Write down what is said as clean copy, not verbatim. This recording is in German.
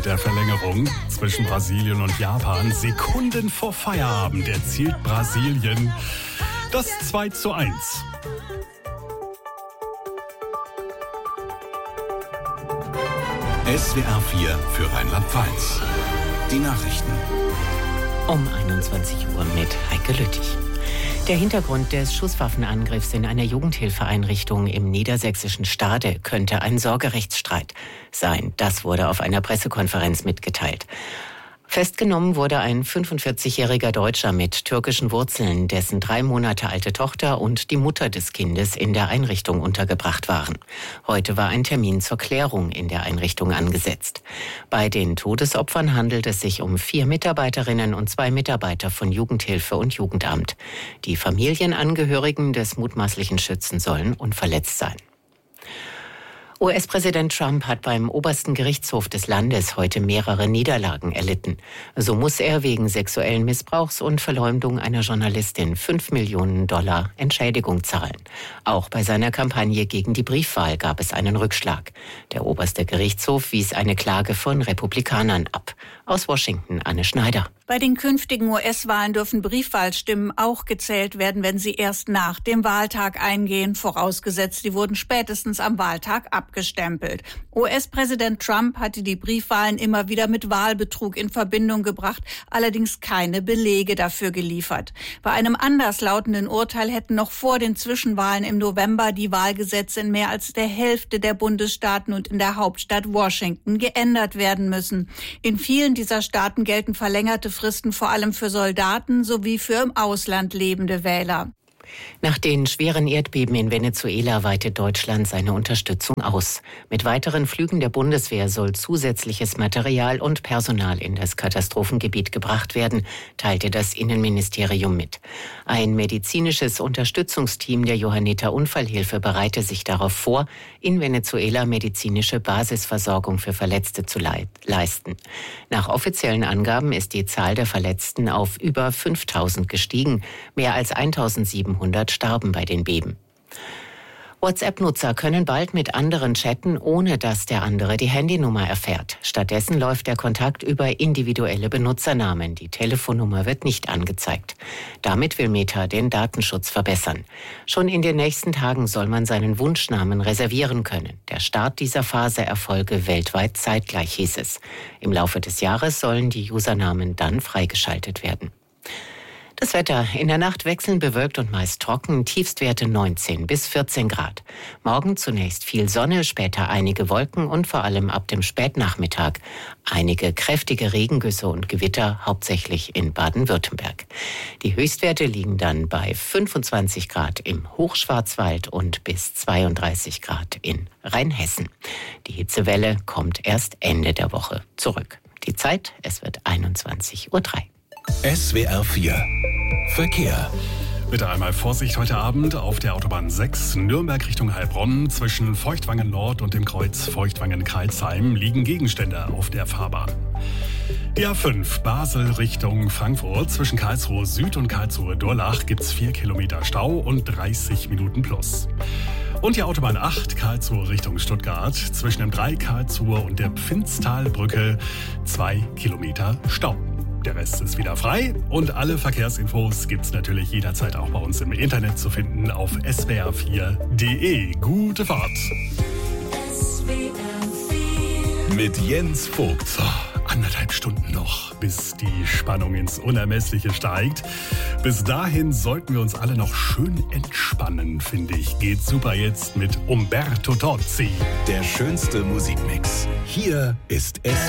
der Verlängerung zwischen Brasilien und Japan. Sekunden vor Feierabend erzielt Brasilien das 2:1. SWR 4 für Rheinland-Pfalz. Die Nachrichten. Um 21 Uhr mit Heike Lüttich. Der Hintergrund des Schusswaffenangriffs in einer Jugendhilfeeinrichtung im niedersächsischen Stade könnte ein Sorgerechtsstreit sein. Das wurde auf einer Pressekonferenz mitgeteilt. Festgenommen wurde ein 45-jähriger Deutscher mit türkischen Wurzeln, dessen 3 Monate alte Tochter und die Mutter des Kindes in der Einrichtung untergebracht waren. Heute war ein Termin zur Klärung in der Einrichtung angesetzt. Bei den Todesopfern handelt es sich um 4 Mitarbeiterinnen und 2 Mitarbeiter von Jugendhilfe und Jugendamt. Die Familienangehörigen des mutmaßlichen Schützen sollen unverletzt sein. US-Präsident Trump hat beim obersten Gerichtshof des Landes heute mehrere Niederlagen erlitten. So muss er wegen sexuellen Missbrauchs und Verleumdung einer Journalistin $5 Millionen Entschädigung zahlen. Auch bei seiner Kampagne gegen die Briefwahl gab es einen Rückschlag. Der oberste Gerichtshof wies eine Klage von Republikanern ab. Aus Washington, Anne Schneider. Bei den künftigen US-Wahlen dürfen Briefwahlstimmen auch gezählt werden, wenn sie erst nach dem Wahltag eingehen, vorausgesetzt, sie wurden spätestens am Wahltag abgestempelt. US-Präsident Trump hatte die Briefwahlen immer wieder mit Wahlbetrug in Verbindung gebracht, allerdings keine Belege dafür geliefert. Bei einem anderslautenden Urteil hätten noch vor den Zwischenwahlen im November die Wahlgesetze in mehr als der Hälfte der Bundesstaaten und in der Hauptstadt Washington geändert werden müssen. In vielen dieser Staaten gelten verlängerte Fristen vor allem für Soldaten sowie für im Ausland lebende Wähler. Nach den schweren Erdbeben in Venezuela weitet Deutschland seine Unterstützung aus. Mit weiteren Flügen der Bundeswehr soll zusätzliches Material und Personal in das Katastrophengebiet gebracht werden, teilte das Innenministerium mit. Ein medizinisches Unterstützungsteam der Johanniter Unfallhilfe bereite sich darauf vor, in Venezuela medizinische Basisversorgung für Verletzte zu leisten. Nach offiziellen Angaben ist die Zahl der Verletzten auf über 5.000 gestiegen. Mehr als 1.700 starben bei den Beben. WhatsApp-Nutzer können bald mit anderen chatten, ohne dass der andere die Handynummer erfährt. Stattdessen läuft der Kontakt über individuelle Benutzernamen. Die Telefonnummer wird nicht angezeigt. Damit will Meta den Datenschutz verbessern. Schon in den nächsten Tagen soll man seinen Wunschnamen reservieren können. Der Start dieser Phase erfolge weltweit zeitgleich, hieß es. Im Laufe des Jahres sollen die Usernamen dann freigeschaltet werden. Das Wetter: in der Nacht wechselnd bewölkt und meist trocken, Tiefstwerte 19 bis 14 Grad. Morgen zunächst viel Sonne, später einige Wolken und vor allem ab dem Spätnachmittag einige kräftige Regengüsse und Gewitter, hauptsächlich in Baden-Württemberg. Die Höchstwerte liegen dann bei 25 Grad im Hochschwarzwald und bis 32 Grad in Rheinhessen. Die Hitzewelle kommt erst Ende der Woche zurück. Die Zeit: es wird 21:03 Uhr. SWR 4 Verkehr. Bitte einmal Vorsicht heute Abend auf der Autobahn 6 Nürnberg Richtung Heilbronn. Zwischen Feuchtwangen Nord und dem Kreuz Feuchtwangen-Kreilsheim liegen Gegenstände auf der Fahrbahn. Die A5 Basel Richtung Frankfurt. Zwischen Karlsruhe Süd und Karlsruhe Durlach gibt es 4 Kilometer Stau und 30 Minuten plus. Und die Autobahn 8 Karlsruhe Richtung Stuttgart. Zwischen dem 3 Karlsruhe und der Pfinztalbrücke 2 Kilometer Stau. Der Rest ist wieder frei und alle Verkehrsinfos gibt's natürlich jederzeit auch bei uns im Internet zu finden auf swr4.de. Gute Fahrt! Mit Jens Vogt. So, 1,5 Stunden noch, bis die Spannung ins Unermessliche steigt. Bis dahin sollten wir uns alle noch schön entspannen, finde ich. Geht super jetzt mit Umberto Tozzi. Der schönste Musikmix. Hier ist SWR.